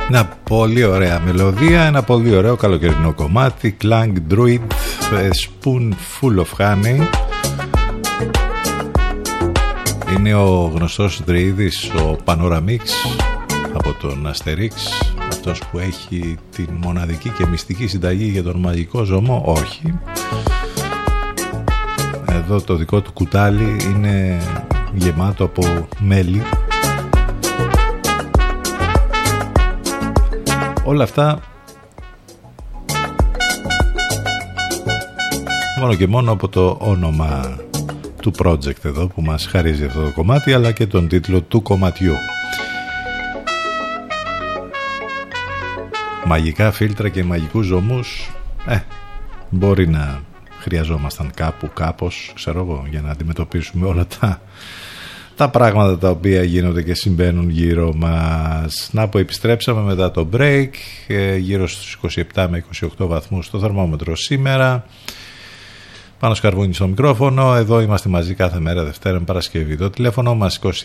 Ένα πολύ ωραία μελωδία, ένα πολύ ωραίο καλοκαιρινό κομμάτι. Clang Druid, Spoonful of Honey. Είναι ο γνωστός Δρυΐδης, ο Πανοραμίξ από τον Αστερίξ, αυτός που έχει την μοναδική και μυστική συνταγή για τον μαγικό ζωμό. Όχι, εδώ το δικό του κουτάλι είναι γεμάτο από μέλι. Όλα αυτά μόνο και μόνο από το όνομα του project εδώ που μας χαρίζει αυτό το κομμάτι, αλλά και τον τίτλο του κομματιού. Μαγικά φίλτρα και μαγικούς ζωμούς μπορεί να χρειαζόμασταν κάπου, κάπως, ξέρω εγώ, για να αντιμετωπίσουμε όλα τα πράγματα τα οποία γίνονται και συμβαίνουν γύρω μας. Να πω, επιστρέψαμε μετά το break, γύρω στους 27 με 28 βαθμούς το θερμόμετρο σήμερα. Πάνω Σκαρβούνι στο μικρόφωνο. Εδώ είμαστε μαζί κάθε μέρα, Δευτέρα με Παρασκευή. Το τηλέφωνο μας 2261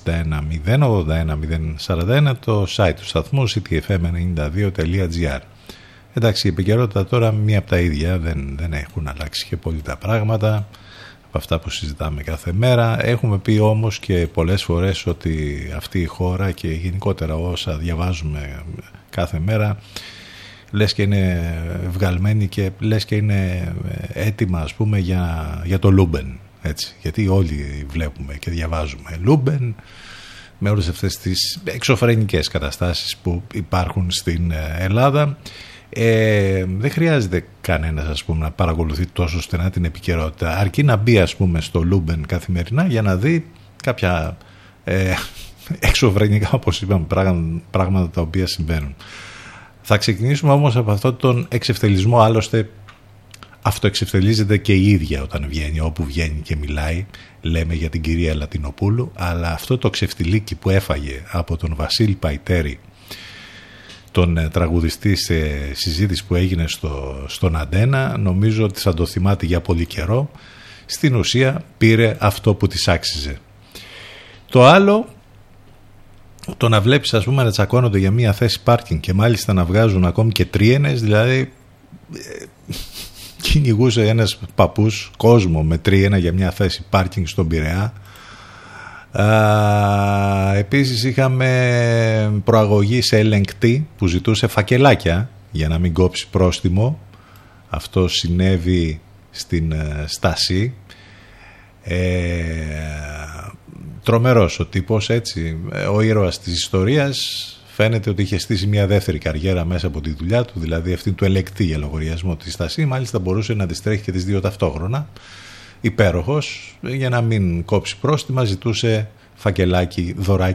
081 041, το site του σταθμού cityfm92.gr. Εντάξει, η επικαιρότητα τώρα μία από τα ίδια, δεν έχουν αλλάξει και πολύ τα πράγματα από αυτά που συζητάμε κάθε μέρα. Έχουμε πει όμως και πολλές φορές ότι αυτή η χώρα και γενικότερα όσα διαβάζουμε κάθε μέρα λες και είναι βγαλμένοι και λες και είναι έτοιμα, ας πούμε, για το Λούμπεν, έτσι, γιατί όλοι βλέπουμε και διαβάζουμε Λούμπεν με όλες αυτές τις εξωφρενικές καταστάσεις που υπάρχουν στην Ελλάδα. Δεν χρειάζεται κανένας, ας πούμε, να παρακολουθεί τόσο στενά την επικαιρότητα, αρκεί να μπει, ας πούμε, στο Λούμπεν καθημερινά για να δει κάποια εξωφρενικά, όπως είπαμε, πράγματα τα οποία συμβαίνουν. Θα ξεκινήσουμε όμως από αυτόν τον εξευτελισμό. Άλλωστε αυτοεξευτελίζεται και η ίδια όταν βγαίνει, όπου βγαίνει και μιλάει. Λέμε για την κυρία Λατινοπούλου, αλλά αυτό το ξεφτιλίκι που έφαγε από τον Βασίλη Παϊτέρη, τον τραγουδιστή, σε συζήτηση που έγινε στον Αντένα, νομίζω ότι θα το θυμάται για πολύ καιρό. Στην ουσία πήρε αυτό που της άξιζε. Το άλλο, το να βλέπεις, ας πούμε, να τσακώνονται για μία θέση πάρκινγκ και μάλιστα να βγάζουν ακόμη και τρίενες, δηλαδή κυνηγούσε ένας παππούς κόσμο με τρίενα για μία θέση πάρκινγκ στον Πειραιά. Επίσης είχαμε προαγωγή σε ελεγκτή που ζητούσε φακελάκια για να μην κόψει πρόστιμο. Αυτό συνέβη στην Στάση. Τρομερός ο τύπος, έτσι, ο ήρωας της ιστορίας. Φαίνεται ότι είχε στήσει μια δεύτερη καριέρα μέσα από τη δουλειά του, δηλαδή αυτή του ελεκτή για λογαριασμό της Στάση. Μάλιστα μπορούσε να τις τρέχει και τις δύο ταυτόχρονα. Υπέροχος, για να μην κόψει πρόστιμα ζητούσε φακελάκι, δωράκι